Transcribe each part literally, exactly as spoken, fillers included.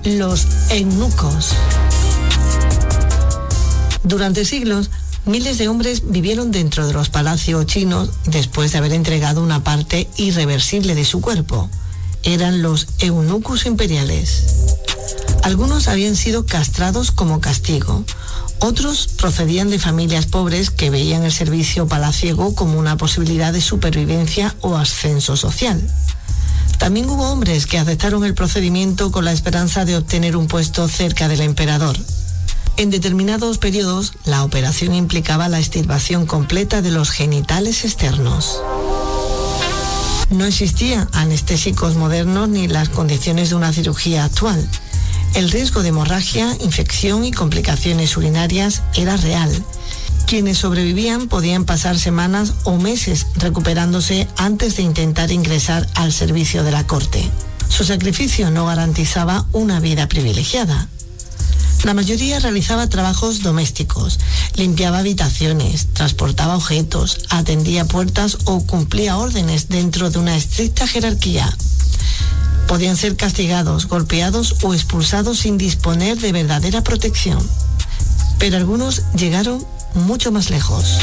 los eunucos. Durante siglos, miles de hombres vivieron dentro de los palacios chinos después de haber entregado una parte irreversible de su cuerpo. Eran los eunucos imperiales. Algunos habían sido castrados como castigo. Otros procedían de familias pobres que veían el servicio palaciego como una posibilidad de supervivencia o ascenso social. También hubo hombres que aceptaron el procedimiento con la esperanza de obtener un puesto cerca del emperador. En determinados periodos, la operación implicaba la extirpación completa de los genitales externos. No existían anestésicos modernos ni las condiciones de una cirugía actual. El riesgo de hemorragia, infección y complicaciones urinarias era real. Quienes sobrevivían podían pasar semanas o meses recuperándose antes de intentar ingresar al servicio de la corte. Su sacrificio no garantizaba una vida privilegiada. La mayoría realizaba trabajos domésticos, limpiaba habitaciones, transportaba objetos, atendía puertas o cumplía órdenes dentro de una estricta jerarquía. Podían ser castigados, golpeados o expulsados sin disponer de verdadera protección. Pero algunos llegaron mucho más lejos.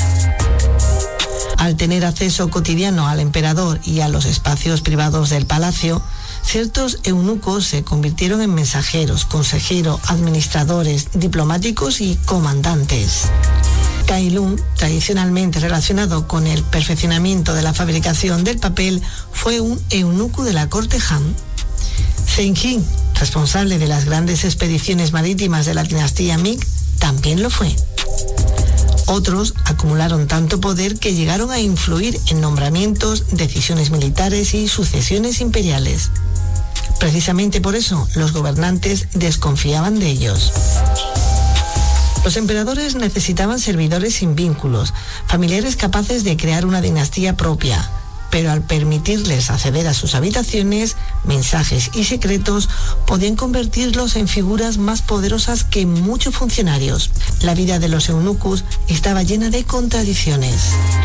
Al tener acceso cotidiano al emperador y a los espacios privados del palacio, ciertos eunucos se convirtieron en mensajeros, consejeros, administradores, diplomáticos y comandantes. Cai Lun, tradicionalmente relacionado con el perfeccionamiento de la fabricación del papel, fue un eunuco de la corte Han. Zheng He, responsable de las grandes expediciones marítimas de la dinastía Ming, también lo fue. Otros acumularon tanto poder que llegaron a influir en nombramientos, decisiones militares y sucesiones imperiales. Precisamente por eso, los gobernantes desconfiaban de ellos. Los emperadores necesitaban servidores sin vínculos, familiares capaces de crear una dinastía propia, pero al permitirles acceder a sus habitaciones, mensajes y secretos, podían convertirlos en figuras más poderosas que muchos funcionarios. La vida de los eunucos estaba llena de contradicciones.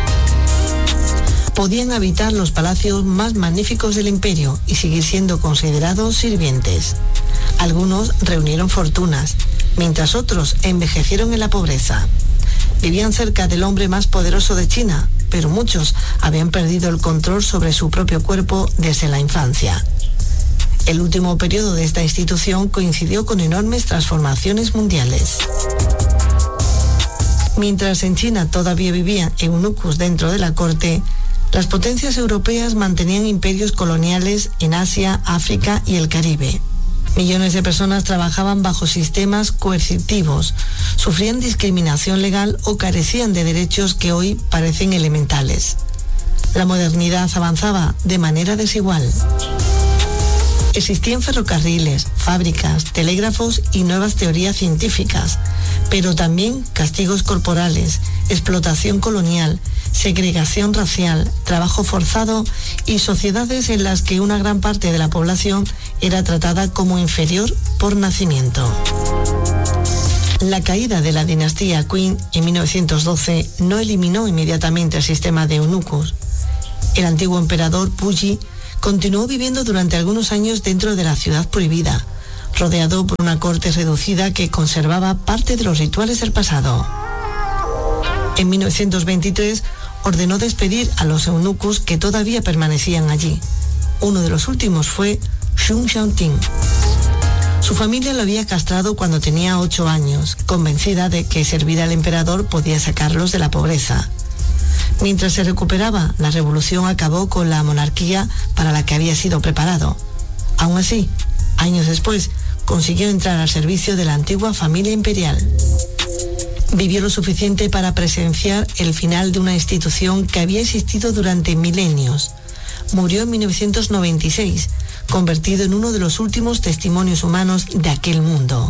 Podían habitar los palacios más magníficos del imperio y seguir siendo considerados sirvientes. Algunos reunieron fortunas, mientras otros envejecieron en la pobreza. Vivían cerca del hombre más poderoso de China, pero muchos habían perdido el control sobre su propio cuerpo desde la infancia. El último periodo de esta institución coincidió con enormes transformaciones mundiales. Mientras en China todavía vivían eunucos dentro de la corte, las potencias europeas mantenían imperios coloniales en Asia, África y el Caribe. Millones de personas trabajaban bajo sistemas coercitivos, sufrían discriminación legal o carecían de derechos que hoy parecen elementales. La modernidad avanzaba de manera desigual. Existían ferrocarriles, fábricas, telégrafos y nuevas teorías científicas, pero también castigos corporales, explotación colonial, segregación racial, trabajo forzado y sociedades en las que una gran parte de la población era tratada como inferior por nacimiento. La caída de la dinastía Qing en mil novecientos doce no eliminó inmediatamente el sistema de eunucos. El antiguo emperador Puyi continuó viviendo durante algunos años dentro de la ciudad prohibida, rodeado por una corte reducida que conservaba parte de los rituales del pasado. En mil novecientos veintitrés ordenó despedir a los eunucos que todavía permanecían allí. Uno de los últimos fue Xun Xiaoting. Su familia lo había castrado cuando tenía ocho años, convencida de que servir al emperador podía sacarlos de la pobreza. Mientras se recuperaba, la revolución acabó con la monarquía para la que había sido preparado. Aún así, años después, consiguió entrar al servicio de la antigua familia imperial. Vivió lo suficiente para presenciar el final de una institución que había existido durante milenios. Murió en mil novecientos noventa y seis, convertido en uno de los últimos testimonios humanos de aquel mundo.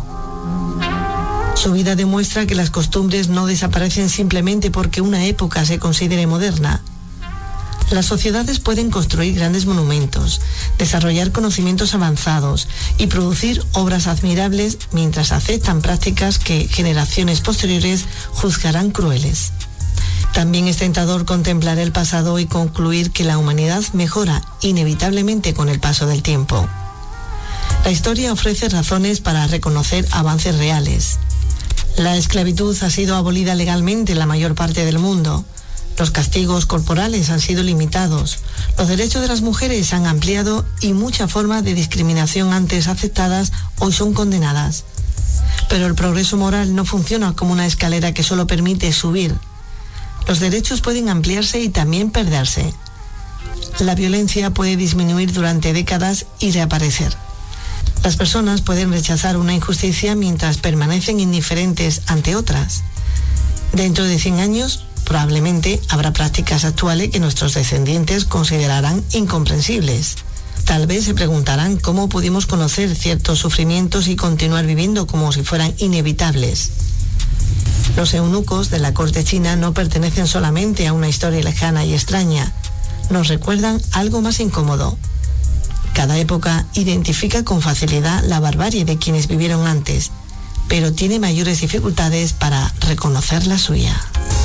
Su vida demuestra que las costumbres no desaparecen simplemente porque una época se considere moderna. Las sociedades pueden construir grandes monumentos, desarrollar conocimientos avanzados y producir obras admirables mientras aceptan prácticas que generaciones posteriores juzgarán crueles. También es tentador contemplar el pasado y concluir que la humanidad mejora inevitablemente con el paso del tiempo. La historia ofrece razones para reconocer avances reales. La esclavitud ha sido abolida legalmente en la mayor parte del mundo. Los castigos corporales han sido limitados. Los derechos de las mujeres se han ampliado y muchas formas de discriminación antes aceptadas hoy son condenadas. Pero el progreso moral no funciona como una escalera que solo permite subir. Los derechos pueden ampliarse y también perderse. La violencia puede disminuir durante décadas y reaparecer. Las personas pueden rechazar una injusticia mientras permanecen indiferentes ante otras. Dentro de cien años, probablemente habrá prácticas actuales que nuestros descendientes considerarán incomprensibles. Tal vez se preguntarán cómo pudimos conocer ciertos sufrimientos y continuar viviendo como si fueran inevitables. Los eunucos de la corte china no pertenecen solamente a una historia lejana y extraña, nos recuerdan algo más incómodo. Cada época identifica con facilidad la barbarie de quienes vivieron antes, pero tiene mayores dificultades para reconocer la suya.